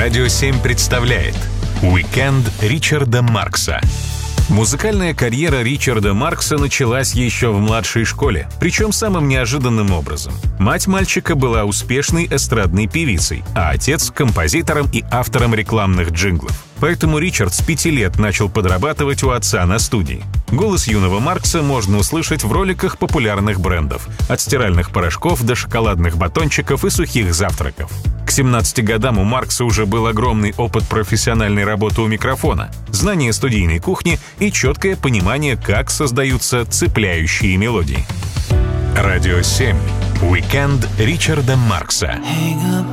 Радио 7 представляет «Уикенд Ричарда Маркса». Музыкальная карьера Ричарда Маркса началась еще в младшей школе, причем самым неожиданным образом. Мать мальчика была успешной эстрадной певицей, а отец — композитором и автором рекламных джинглов. Поэтому Ричард с 5 лет начал подрабатывать у отца на студии. Голос юного Маркса можно услышать в роликах популярных брендов, от стиральных порошков до шоколадных батончиков и сухих завтраков. К 17 годам у Маркса уже был огромный опыт профессиональной работы у микрофона, знание студийной кухни и четкое понимание, как создаются цепляющие мелодии. Радио 7. Уикенд Ричарда Маркса.